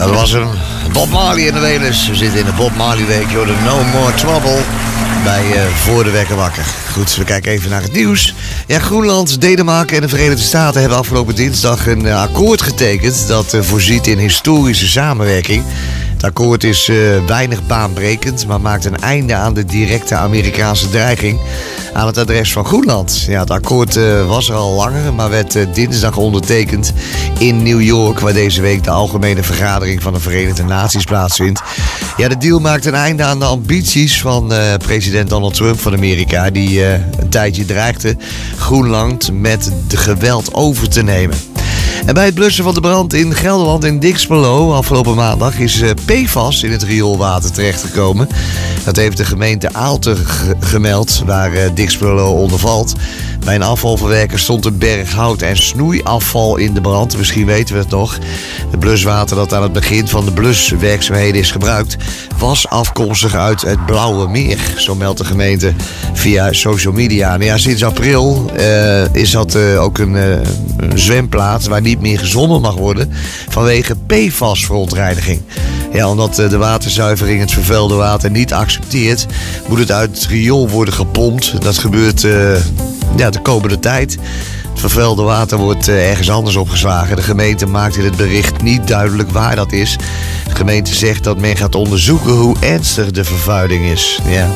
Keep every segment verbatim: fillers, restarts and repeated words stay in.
Dat was een Bob Marley in de Welis. We zitten in de Bob Marley week. Je hoorde No More Trouble bij uh, Voor de Wekker Wakker. Goed, we kijken even naar het nieuws. Ja, Groenland, Denemarken en de Verenigde Staten hebben afgelopen dinsdag een uh, akkoord getekend dat uh, voorziet in historische samenwerking. Het akkoord is uh, weinig baanbrekend, maar maakt een einde aan de directe Amerikaanse dreiging aan het adres van Groenland. Ja, het akkoord uh, was er al langer, maar werd uh, dinsdag ondertekend in New York, waar deze week de algemene vergadering van de Verenigde Naties plaatsvindt. Ja, de deal maakt een einde aan de ambities van uh, president Donald Trump van Amerika, die uh, een tijdje dreigde Groenland met de geweld over te nemen. En bij het blussen van de brand in Gelderland in Dixperlo afgelopen maandag is P F A S in het rioolwater terechtgekomen. Dat heeft de gemeente Aalten gemeld, waar Dixperlo onder valt. Bij een afvalverwerker stond een berg hout en snoeiafval in de brand. Misschien weten we het nog. Het bluswater dat aan het begin van de bluswerkzaamheden is gebruikt, was afkomstig uit het Blauwe Meer. Zo meldt de gemeente via social media. Nou ja, sinds april uh, is dat uh, ook een, uh, een zwemplaats waar niet meer gezwommen mag worden vanwege P F A S-verontreiniging. Ja, omdat uh, de waterzuivering het vervuilde water niet accepteert, moet het uit het riool worden gepompt. Dat gebeurt uh, ja, de komende tijd. Het vervuilde water wordt uh, ergens anders opgeslagen. De gemeente maakt in het bericht niet duidelijk waar dat is. De gemeente zegt dat men gaat onderzoeken hoe ernstig de vervuiling is. Ja.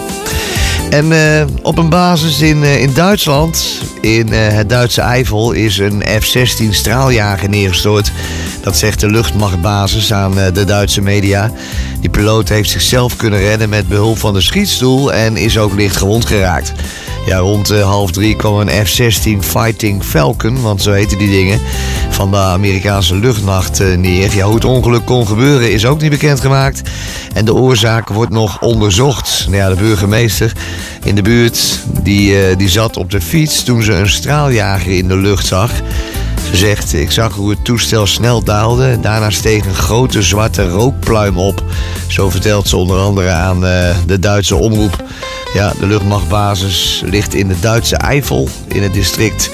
En uh, op een basis in, uh, in Duitsland, in uh, het Duitse Eifel, is een F zestien straaljager neergestort. Dat zegt de luchtmachtbasis aan uh, de Duitse media. Die piloot heeft zichzelf kunnen redden met behulp van de schietstoel en is ook licht gewond geraakt. Ja, rond uh, half drie kwam een F zestien Fighting Falcon, want zo heten die dingen, van de Amerikaanse luchtmacht uh, neer. Ja, hoe het ongeluk kon gebeuren is ook niet bekendgemaakt. En de oorzaak wordt nog onderzocht. Nou ja, de burgemeester in de buurt die, uh, die zat op de fiets toen ze een straaljager in de lucht zag. Ze zegt, ik zag hoe het toestel snel daalde. Daarna steeg een grote zwarte rookpluim op. Zo vertelt ze onder andere aan uh, de Duitse omroep. Ja, de luchtmachtbasis ligt in de Duitse Eifel, in het district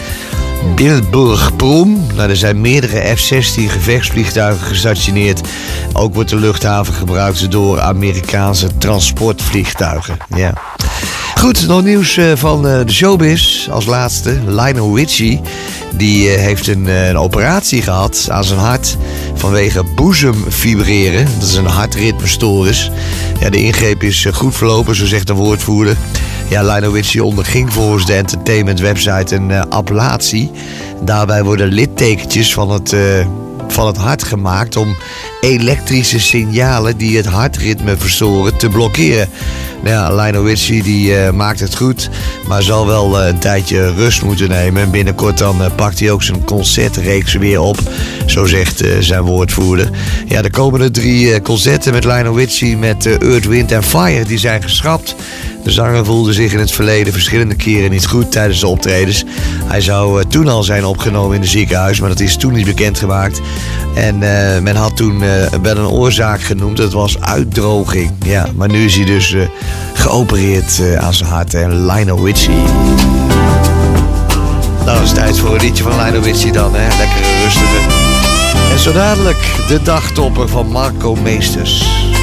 Bilburg-Prum. Nou, er zijn meerdere F zestien gevechtsvliegtuigen gestationeerd. Ook wordt de luchthaven gebruikt door Amerikaanse transportvliegtuigen. Ja. Goed, nog nieuws van de showbiz. Als laatste, Lionel Richie. Die heeft een, een operatie gehad aan zijn hart vanwege boezemvibreren. Dat is een hartritmestoornis. Ja, de ingreep is goed verlopen, zo zegt de woordvoerder. Ja, Lionel Richie onderging volgens de entertainment website een uh, ablatie. Daarbij worden littekentjes van het, uh, van het hart gemaakt om elektrische signalen die het hartritme verstoren te blokkeren. Nou ja, Lionel Richie die uh, maakt het goed, maar zal wel uh, een tijdje rust moeten nemen. En binnenkort dan uh, pakt hij ook zijn concertreeks weer op, zo zegt uh, zijn woordvoerder. Ja, de komende drie uh, concerten met Lionel Richie met uh, Earth, Wind and Fire die zijn geschrapt. De zanger voelde zich in het verleden verschillende keren niet goed tijdens de optredens. Hij zou uh, toen al zijn opgenomen in het ziekenhuis, maar dat is toen niet bekendgemaakt. En uh, men had toen uh, wel een oorzaak genoemd, dat was uitdroging. Ja, maar nu is hij dus uh, geopereerd uh, aan zijn hart. En Lionel Richie. Nou, is het tijd voor een liedje van Lionel Richie dan, hè? Lekkere rustige. En zo dadelijk de dagtopper van Marco Meesters.